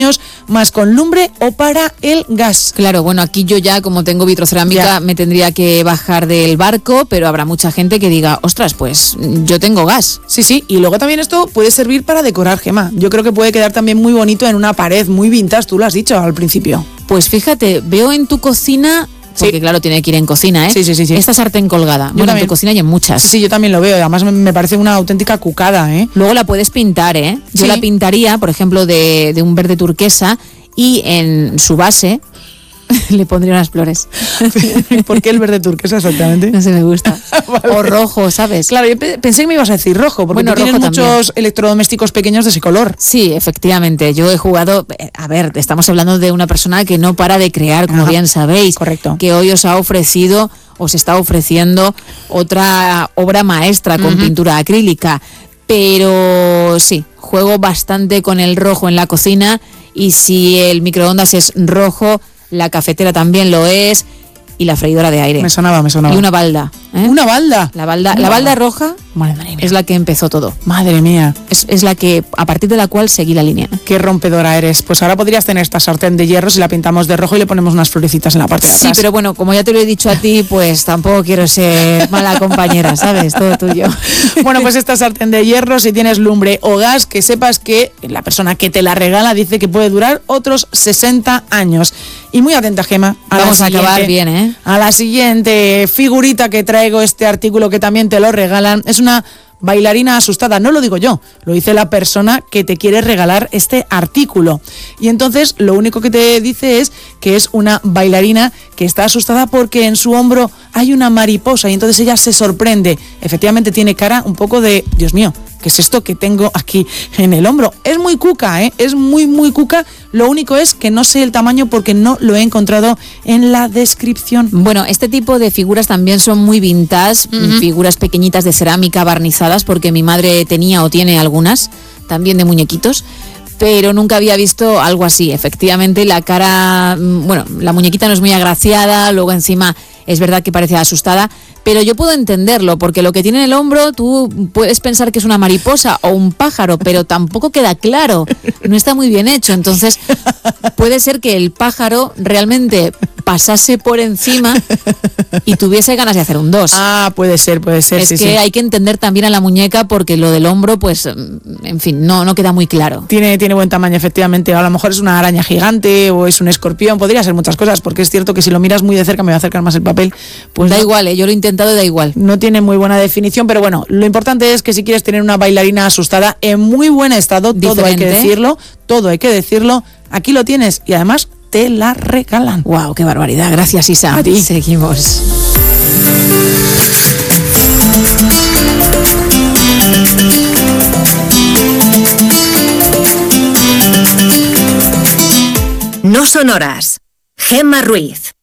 más con lumbre o para el gas. Claro, bueno, aquí yo ya, como tengo vitrocerámica, me tendría que bajar del barco, pero habrá mucha gente que diga, ostras, pues yo tengo gas. Sí, y luego también esto puede servir para decorar, Gemma. Yo creo que puede quedar también muy bonito en una pared muy vintage, tú lo has dicho al principio. Pues fíjate, veo en tu cocina... Porque claro, tiene que ir en cocina, ¿eh? Sí. Esta sartén colgada. Yo bueno, también. En tu cocina y en muchas. Sí, yo también lo veo. Además me parece una auténtica cucada, ¿eh? Luego la puedes pintar, ¿eh? Yo Sí. la pintaría, por ejemplo, de un verde turquesa y en su base le pondría unas flores. ¿Por qué el verde turquesa exactamente? No sé, me gusta. Vale. O rojo, ¿sabes? Claro, yo pensé que me ibas a decir rojo, porque Bueno, tú tienes rojo muchos también. electrodomésticos pequeños de ese color. Sí, efectivamente. Yo he jugado... A ver, estamos hablando de una persona que no para de crear, como bien sabéis. Correcto. Que hoy os está ofreciendo otra obra maestra con pintura acrílica. Pero sí, juego bastante con el rojo en la cocina y si el microondas es rojo, la cafetera también lo es y la freidora de aire. Me sonaba. Y una balda. ¿eh? ¿Una balda? La balda roja Madre mía. es la que empezó todo. Madre mía. Es la que, a partir de la cual seguí la línea. Qué rompedora eres. Pues ahora podrías tener esta sartén de hierro si la pintamos de rojo y le ponemos unas florecitas en la parte de atrás. Sí, pero bueno, como ya te lo he dicho a ti, pues tampoco quiero ser mala compañera, ¿sabes? Todo tuyo. Bueno, pues esta sartén de hierro, si tienes lumbre o gas, que sepas que la persona que te la regala dice que puede durar otros 60 años. Y muy atenta, Gemma. Vamos a acabar bien, ¿eh? A la siguiente figurita que traigo, este artículo que también te lo regalan, es una bailarina asustada. No lo digo yo, lo dice la persona que te quiere regalar este artículo. Y entonces lo único que te dice es que es una bailarina que está asustada porque en su hombro hay una mariposa y entonces ella se sorprende. Efectivamente tiene cara un poco de, Dios mío, ¿qué es esto que tengo aquí en el hombro? Es muy cuca, ¿eh? Es muy cuca. Lo único es que no sé el tamaño porque no lo he encontrado en la descripción. Bueno, este tipo de figuras también son muy vintage, figuras pequeñitas de cerámica barnizadas, porque mi madre tenía o tiene algunas, también de muñequitos, pero nunca había visto algo así. Efectivamente, la cara, bueno, la muñequita no es muy agraciada, luego encima es verdad que parece asustada, pero yo puedo entenderlo, porque lo que tiene en el hombro tú puedes pensar que es una mariposa o un pájaro, pero tampoco queda claro, no está muy bien hecho, entonces puede ser que el pájaro realmente pasase por encima y tuviese ganas de hacer un 2. Ah, puede ser, Es sí, que sí. hay que entender también a la muñeca, porque lo del hombro, pues, en fin, no queda muy claro. Tiene buen tamaño, efectivamente. A lo mejor es una araña gigante o es un escorpión. Podría ser muchas cosas, porque es cierto que si lo miras muy de cerca, me voy a acercar más el papel, pues Da no, igual, yo lo he intentado, da igual. no tiene muy buena definición, pero bueno, lo importante es que si quieres tener una bailarina asustada en muy buen estado, todo hay que decirlo, aquí lo tienes y además te la regalan. Wow, qué barbaridad. Gracias, Isa. A ti. Seguimos. No son horas. Gemma Ruiz.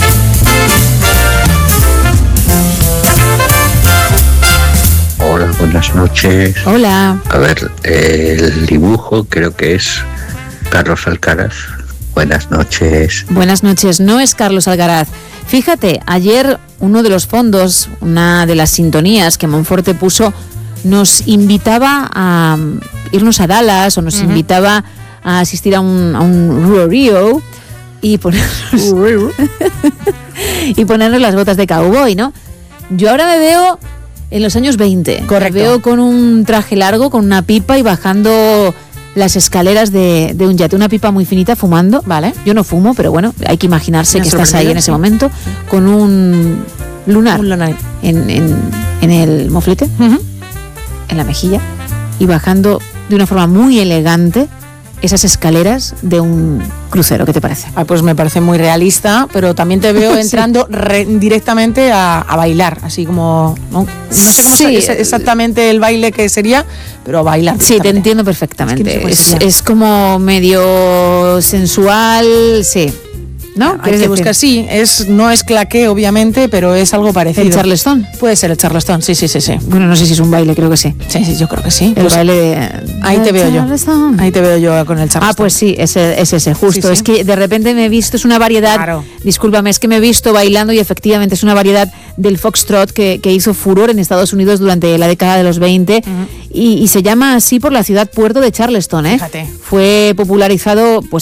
Hola, buenas noches. Hola. A ver, el dibujo creo que es Carlos Alcaraz. Buenas noches. Buenas noches, no es Carlos Alcaraz. Fíjate, ayer uno de los fondos, una de las sintonías que Monforte puso, nos invitaba a irnos a Dallas o nos invitaba a asistir a un rodeo y ponernos las botas de cowboy, ¿no? Yo ahora me veo en los años 20. Correcto. Me veo con un traje largo, con una pipa y bajando las escaleras de un yate, una pipa muy finita, fumando. Vale. Yo no fumo, pero bueno, hay que imaginarse Me ha que estás ahí sorprendido, en ese sí. momento con un lunar, Un lunar. en el moflete, en la mejilla, y bajando de una forma muy elegante esas escaleras de un crucero. ¿Qué te parece? Ah, pues me parece muy realista, pero también te veo Sí. entrando directamente a bailar, así como... No sé cómo Sí. es exactamente el baile que sería, pero a bailar. Sí, te directamente. entiendo perfectamente. Es que no sé cuál sería. Es como medio sensual, sí. ¿no? Hay ¿Quieres que decir? buscar, sí, no es claqué, obviamente, pero es algo parecido. ¿El charleston? Puede ser el charleston, sí. Bueno, no sé si es un baile, creo que sí. Sí, yo creo que sí. El Pues baile... ahí te veo yo. Charleston. Ahí te veo yo con el charleston. Ah, pues sí, es ese, justo. Sí. Es que de repente me he visto, es una variedad, Claro. discúlpame, es que me he visto bailando y efectivamente es una variedad del foxtrot que hizo furor en Estados Unidos durante la década de los 20 y se llama así por la ciudad puerto de Charleston, ¿eh? Fíjate. Fue popularizado pues